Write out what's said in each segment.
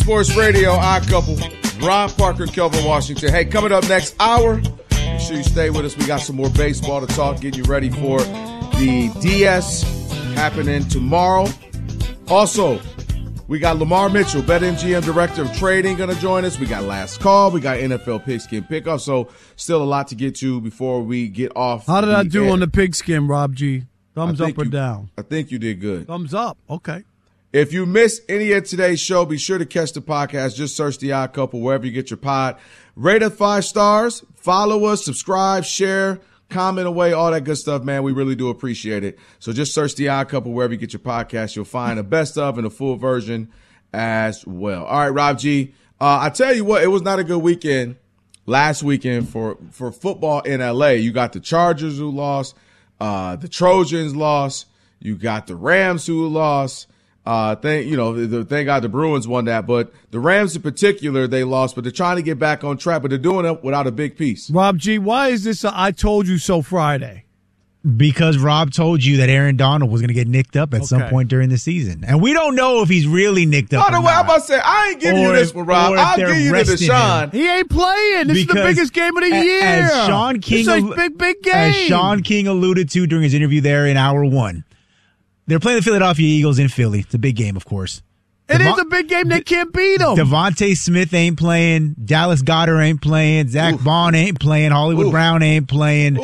Sports Radio, Odd Couple, Ron Parker, Kelvin Washington. Hey, coming up next hour, make sure you stay with us. We got some more baseball to talk, getting you ready for the DS happening tomorrow. Also, we got Lamar Mitchell, BetMGM Director of Trading, going to join us. We got Last Call. We got NFL Pigskin Pickup. So still a lot to get to before we get off. How did I do on the pigskin, Rob G? Thumbs up or down? I think you did good. Thumbs up. Okay. If you missed any of today's show, be sure to catch the podcast. Just search The Odd Couple wherever you get your pod. Rate us 5 stars. Follow us. Subscribe. Share. Comment away, all that good stuff, man. We really do appreciate it. So just search The Odd Couple wherever you get your podcast. You'll find a best of and a full version as well. All right, Rob G. I tell you what, it was not a good weekend last weekend for football in L.A. You got the Chargers who lost. The Trojans lost. You got the Rams who lost. Thank God the Bruins won that, but the Rams in particular, they lost, but they're trying to get back on track, but they're doing it without a big piece. Rob G, why is this a I told you so Friday? Because Rob told you that Aaron Donald was going to get nicked up at some point during the season. And we don't know if he's really nicked up. By the way, I'm about to say, I ain't giving you this one, Rob. I'll give you the Deshaun. He ain't playing. This is the biggest game of the year. As Sean King, big game. As Sean King alluded to during his interview there in hour one, they're playing the Philadelphia Eagles in Philly. It's a big game, of course. It is a big game. They can't beat them. Devontae Smith ain't playing. Dallas Goedert ain't playing. Zach Bond ain't playing. Hollywood Brown ain't playing.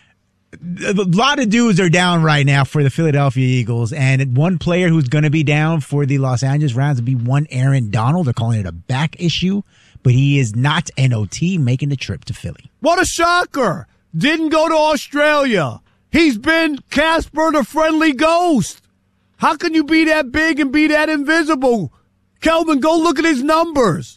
A lot of dudes are down right now for the Philadelphia Eagles, and one player who's going to be down for the Los Angeles Rams would be one Aaron Donald. They're calling it a back issue, but he is not NOT making the trip to Philly. What a shocker. Didn't go to Australia. He's been Casper the Friendly Ghost. How can you be that big and be that invisible? Kelvin, go look at his numbers.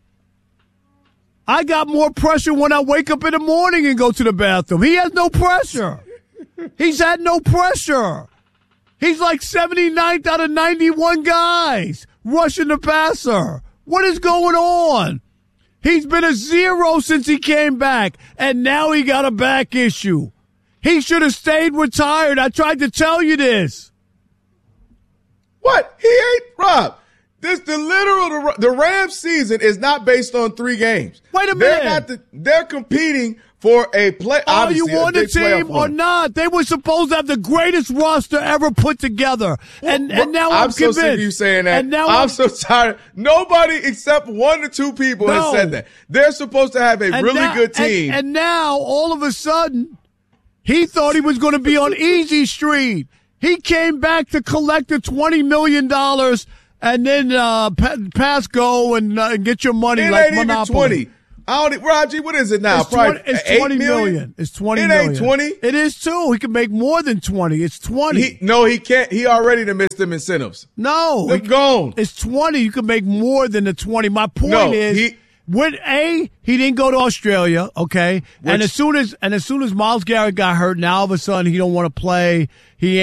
I got more pressure when I wake up in the morning and go to the bathroom. He has no pressure. He's had no pressure. He's like 79th out of 91 guys rushing the passer. What is going on? He's been a 0 since he came back, and now he got a back issue. He should have stayed retired. I tried to tell you this. What? He ain't, Rob. The Rams season is not based on 3 games. Wait a minute. They're competing for a play. Are you on the team or not? They were supposed to have the greatest roster ever put together. And now I'm so convinced. Sick of you saying that. And now I'm so tired. Nobody except 1 or 2 people has said that. They're supposed to have a really good team. And now, all of a sudden, he thought he was going to be on Easy Street. He came back to collect the $20 million and then pass go and get your money like Monopoly. 20. Raji, what is it now? It's 20 million. It's 20 million. It ain't 20. It is too. He can make more than 20. It's 20. He can't. He already done missed them incentives. No. They're gone. It's 20. You can make more than the 20. My point is, he didn't go to Australia, okay? And as soon as Myles Garrett got hurt, now all of a sudden he don't want to play. He